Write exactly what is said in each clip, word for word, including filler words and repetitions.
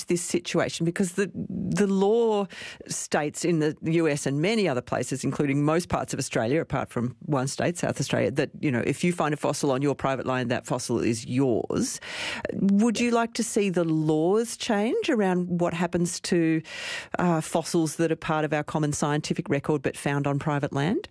change this situation? Because the the law states in the U S and many other places, including most parts of Australia, apart from one state, South Australia, that, you know, if you find a fossil on your private land, that fossil is yours. Would you like to see the laws change around what happens to uh, fossils that are part of our common scientific record but found on private land?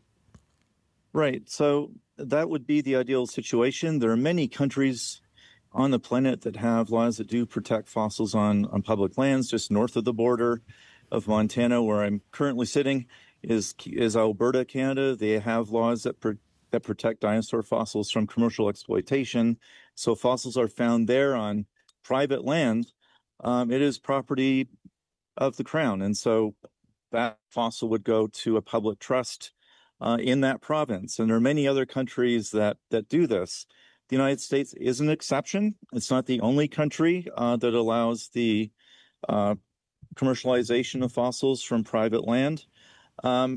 Right. So that would be the ideal situation. There are many countries on the planet that have laws that do protect fossils on, on public lands. Just north of the border of Montana, where I'm currently sitting, is is Alberta, Canada. They have laws that pro- that protect dinosaur fossils from commercial exploitation. So fossils are found there on private land. Um, it is property of the Crown, and so that fossil would go to a public trust uh, in that province. And there are many other countries that that do this. The United States is an exception. It's not the only country uh, that allows the uh, commercialization of fossils from private land. Um,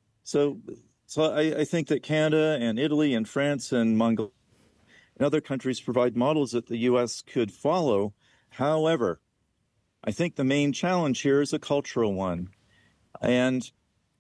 so so I, I think that Canada and Italy and France and Mongolia and other countries provide models that the U S could follow. However, I think the main challenge here is a cultural one. And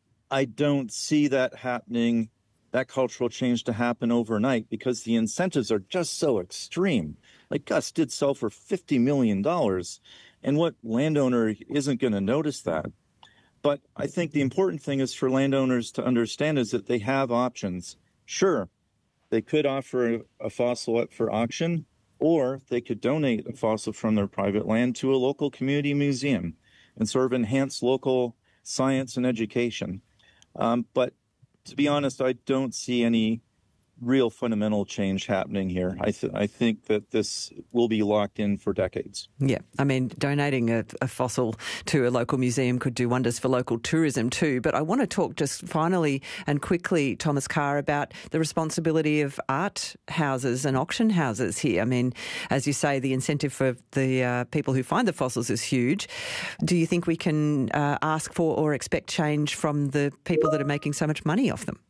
I don't see that happening, that cultural change to happen overnight, because the incentives are just so extreme. Like Gus did sell for fifty million dollars, and what landowner isn't going to notice that? But I think the important thing is for landowners to understand is that they have options. Sure, they could offer a fossil up for auction, or they could donate a fossil from their private land to a local community museum and sort of enhance local science and education. Um, but to be honest, I don't see any real fundamental change happening here. I, th- I think that this will be locked in for decades. Yeah, I mean, donating a, a fossil to a local museum could do wonders for local tourism too. But I want to talk just finally and quickly, Thomas Carr, about the responsibility of art houses and auction houses here. I mean, as you say, the incentive for the uh, people who find the fossils is huge. Do you think we can uh, ask for or expect change from the people that are making so much money off them?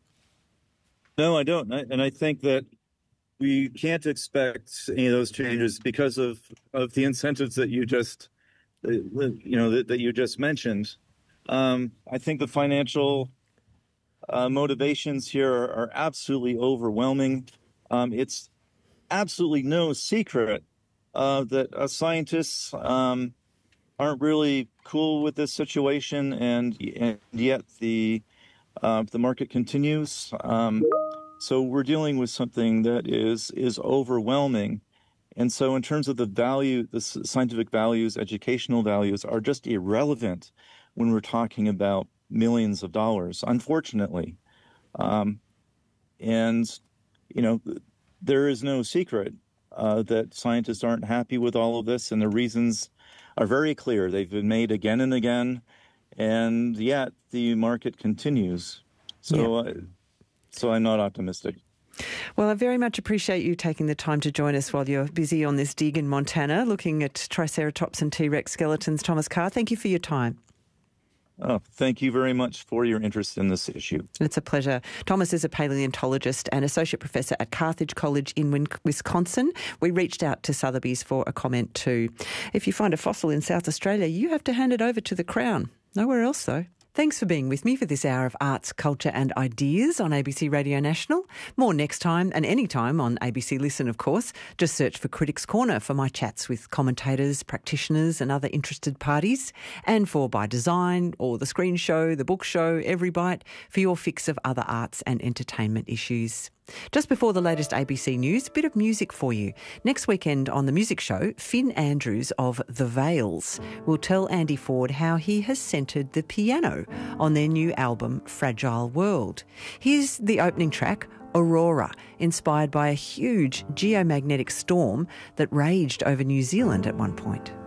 No, I don't. And I think that we can't expect any of those changes because of, of the incentives that you just, you know, that, that you just mentioned. Um, I think the financial uh, motivations here are, are absolutely overwhelming. Um, it's absolutely no secret uh, that uh, scientists um, aren't really cool with this situation, and, and yet the uh, the market continues. Um, So we're dealing with something that is is overwhelming. And so in terms of the value, the scientific values, educational values are just irrelevant when we're talking about millions of dollars, unfortunately. Um, and, you know, there is no secret uh, that scientists aren't happy with all of this, and the reasons are very clear. They've been made again and again, and yet the market continues. So. Yeah. Uh, So I'm not optimistic. Well, I very much appreciate you taking the time to join us while you're busy on this dig in Montana, looking at Triceratops and T-Rex skeletons. Thomas Carr, thank you for your time. Oh, thank you very much for your interest in this issue. It's a pleasure. Thomas is a paleontologist and associate professor at Carthage College in Wisconsin. We reached out to Sotheby's for a comment too. If you find a fossil in South Australia, you have to hand it over to the Crown. Nowhere else, though. Thanks for being with me for this hour of arts, culture and ideas on A B C Radio National. More next time and any time on A B C Listen, of course. Just search for Critics Corner for my chats with commentators, practitioners and other interested parties, and for By Design or The Screen Show, The Book Show, Every Bite for your fix of other arts and entertainment issues. Just before the latest A B C News, a bit of music for you. Next weekend on The Music Show, Finn Andrews of The Veils will tell Andy Ford how he has centred the piano on their new album, Fragile World. Here's the opening track, Aurora, inspired by a huge geomagnetic storm that raged over New Zealand at one point.